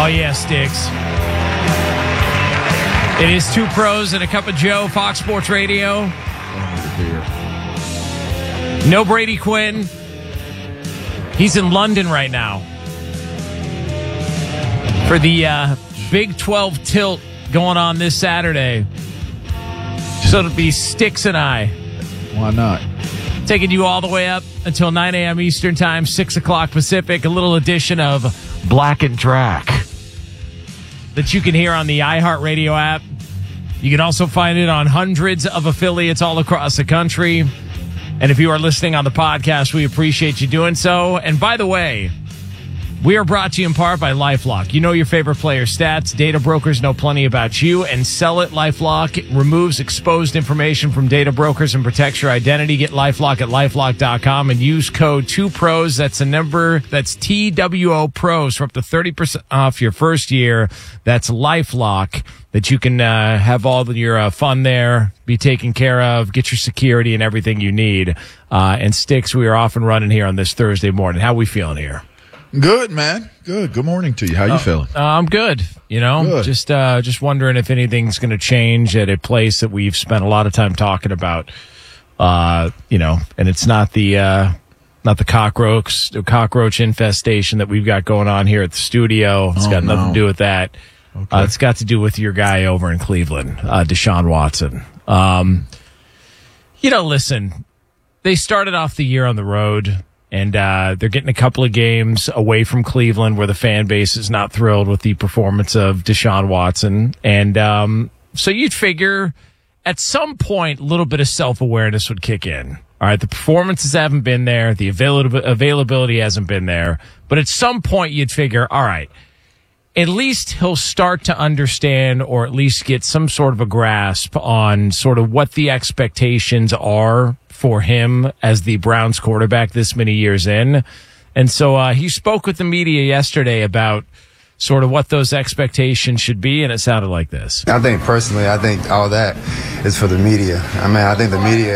Oh, yeah, Sticks. It is Two Pros and a Cup of Joe, Fox Sports Radio. No Brady Quinn. He's in London right now for the Big 12 tilt going on this Saturday. So it'll be Sticks and I. Why not? Taking you all the way up until 9 a.m. Eastern Time, 6 o'clock Pacific. A little edition of Black and Drac that you can hear on the iHeartRadio app. You can also find it on hundreds of affiliates all across the country. And if you are listening on the podcast, we appreciate you doing so. And by the way, we are brought to you in part by LifeLock. You know your favorite player stats. Data brokers know plenty about you. And sell it, LifeLock. It removes exposed information from data brokers and protects your identity. Get LifeLock at LifeLock.com and use code 2PROS. That's the number. That's TWO PROS for up to 30% off your first year. That's LifeLock, that you can have all of your fun there, be taken care of, get your security and everything you need. And Sticks, we are off and running here on this Thursday morning. How we feeling here? Good, man. Good morning to you. How you feeling? I'm good. You know, good. Just wondering if anything's going to change at a place that we've spent a lot of time talking about. You know, and it's not the cockroach infestation that we've got going on here at the studio. It's got nothing to do with that. Okay. It's got to do with your guy over in Cleveland, Deshaun Watson. You know, listen, they started off the year on the road. And they're getting a couple of games away from Cleveland where the fan base is not thrilled with the performance of Deshaun Watson. And so you'd figure at some point a little bit of self-awareness would kick in. All right, the performances haven't been there. The availability hasn't been there. But at some point you'd figure, all right, at least he'll start to understand or at least get some sort of a grasp on sort of what the expectations are for him as the Browns quarterback this many years in. And so he spoke with the media yesterday about sort of what those expectations should be, and it sounded like this. I think personally, all that is for the media. I mean, I think the media